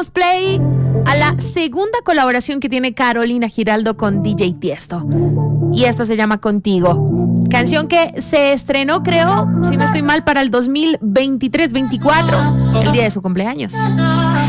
damos play a la segunda colaboración que tiene Carolina Giraldo con DJ Tiesto. Y esta se llama Contigo. Canción que se estrenó, creo, si no estoy mal, para el 2023-24, el día de su cumpleaños.